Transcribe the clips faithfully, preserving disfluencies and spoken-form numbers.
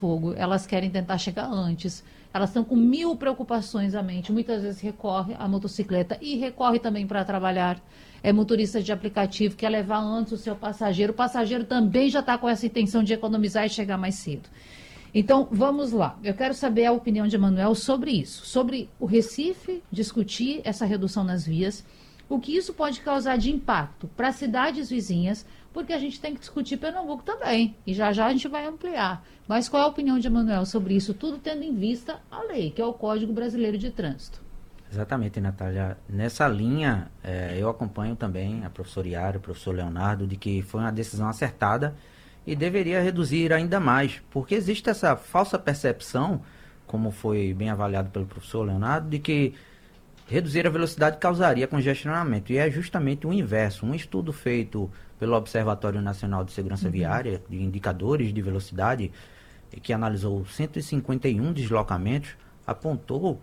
fogo, elas querem tentar chegar antes, elas estão com mil preocupações à mente, muitas vezes recorre à motocicleta e recorre também para trabalhar. É motorista de aplicativo, quer levar antes o seu passageiro, o passageiro também já está com essa intenção de economizar e chegar mais cedo. Então, vamos lá. Eu quero saber a opinião de Emanuel sobre isso, sobre o Recife discutir essa redução nas vias, o que isso pode causar de impacto para cidades vizinhas, porque a gente tem que discutir Pernambuco também, e já já a gente vai ampliar. Mas qual é a opinião de Emanuel sobre isso, tudo tendo em vista a lei, que é o Código Brasileiro de Trânsito? Exatamente, Natália. Nessa linha, é, eu acompanho também a professora Yara, o professor Leonardo, de que foi uma decisão acertada e deveria reduzir ainda mais, porque existe essa falsa percepção, como foi bem avaliado pelo professor Leonardo, de que reduzir a velocidade causaria congestionamento, e é justamente o inverso. Um estudo feito pelo Observatório Nacional de Segurança uhum. Viária, de indicadores de velocidade, que analisou cento e cinquenta e um deslocamentos, apontou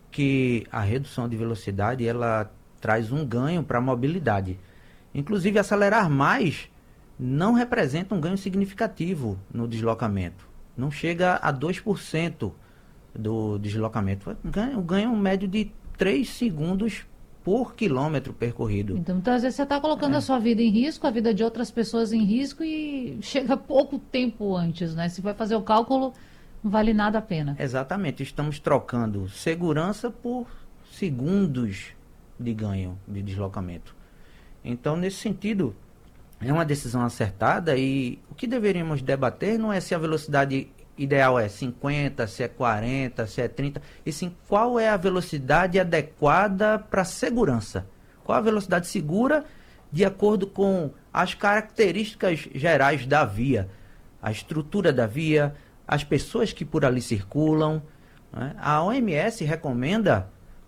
que a redução de velocidade ela traz um ganho para a mobilidade. Inclusive, acelerar mais não representa um ganho significativo no deslocamento. Não chega a dois por cento do deslocamento. Um ganho médio de três segundos por quilômetro percorrido. Então, muitas vezes você está colocando é. a sua vida em risco, a vida de outras pessoas em risco e chega pouco tempo antes, né? Se vai fazer o cálculo, não vale nada a pena. Exatamente. Estamos trocando segurança por segundos de ganho de deslocamento. Então, nesse sentido, é uma decisão acertada e o que deveríamos debater não é se a velocidade ideal é cinquenta, se é quarenta, se é trinta, e sim qual é a velocidade adequada para segurança. Qual a velocidade segura de acordo com as características gerais da via, a estrutura da via, as pessoas que por ali circulam, né? A O M S recomenda,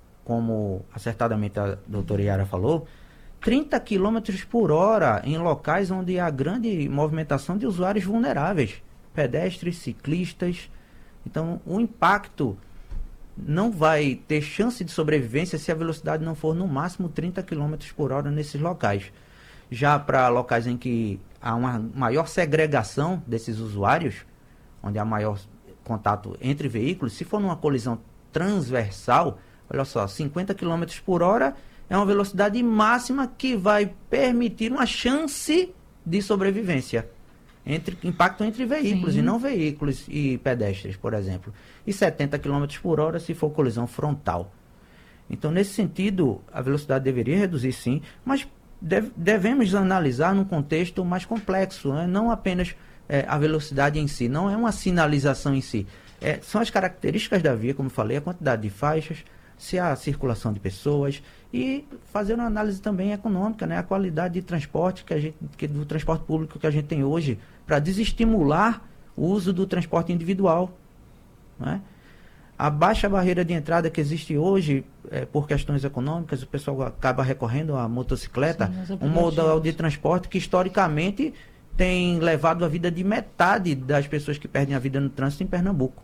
como acertadamente a doutora Yara falou, trinta quilômetros por hora em locais onde há grande movimentação de usuários vulneráveis, pedestres, ciclistas. Então, o impacto não vai ter chance de sobrevivência se a velocidade não for no máximo trinta quilômetros por hora nesses locais. Já para locais em que há uma maior segregação desses usuários, onde há maior contato entre veículos, se for numa colisão transversal, olha só, cinquenta quilômetros por hora é uma velocidade máxima que vai permitir uma chance de sobrevivência. Entre, impacto entre veículos Sim. e não veículos e pedestres, por exemplo. E setenta quilômetros por hora se for colisão frontal. Então, nesse sentido, a velocidade deveria reduzir sim, mas deve, devemos analisar num contexto mais complexo, né? Não apenas é, a velocidade em si, não é uma sinalização em si. É, são as características da via, como eu falei, a quantidade de faixas, se há circulação de pessoas e fazer uma análise também econômica, né? A qualidade de transporte que a gente, que, do transporte público que a gente tem hoje, para desestimular o uso do transporte individual, né? A baixa barreira de entrada que existe hoje, é, por questões econômicas, o pessoal acaba recorrendo à motocicleta, Sim, um modal de transporte que historicamente tem levado a vida de metade das pessoas que perdem a vida no trânsito em Pernambuco.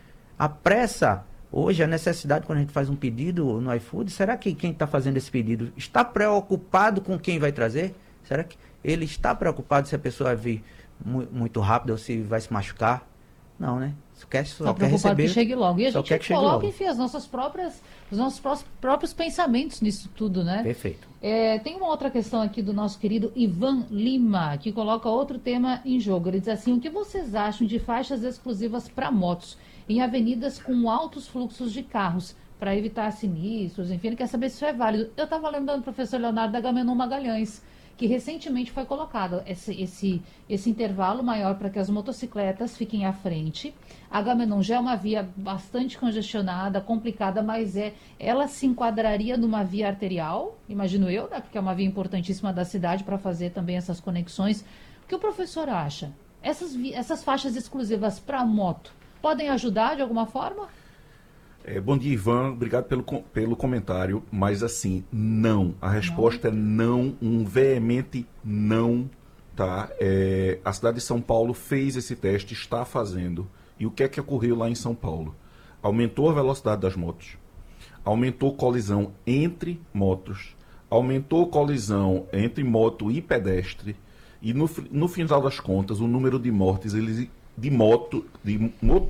A pressa, hoje, a necessidade, quando a gente faz um pedido no iFood, será que quem está fazendo esse pedido está preocupado com quem vai trazer? Será que ele está preocupado se a pessoa vai vir mu muito rápido ou se vai se machucar? Não, né? Só quer, só só quer receber, que chegue logo. E a só gente quer que coloca, enfim, as nossas próprias, os nossos prós- próprios pensamentos nisso tudo, né? Perfeito. É, tem uma outra questão aqui do nosso querido Ivan Lima, que coloca outro tema em jogo. Ele diz assim: o que vocês acham de faixas exclusivas para motos em avenidas com altos fluxos de carros, para evitar sinistros? Enfim, ele quer saber se isso é válido. Eu estava lembrando do professor Leonardo da Agamenon Magalhães, que recentemente foi colocado esse, esse, esse intervalo maior para que as motocicletas fiquem à frente. A Agamenon já é uma via bastante congestionada, complicada, mas é, ela se enquadraria numa via arterial, imagino eu, né, porque é uma via importantíssima da cidade para fazer também essas conexões. O que o professor acha? Essas, essas faixas exclusivas para moto podem ajudar de alguma forma? É, bom dia, Ivan. Obrigado pelo, pelo comentário. Mas, assim, não. A resposta não. é não, um veemente não. Tá? É, a cidade de São Paulo fez esse teste, está fazendo. E o que é que ocorreu lá em São Paulo? Aumentou a velocidade das motos, aumentou colisão entre motos, aumentou colisão entre moto e pedestre. E, no, no final das contas, o número de mortes ele de moto, de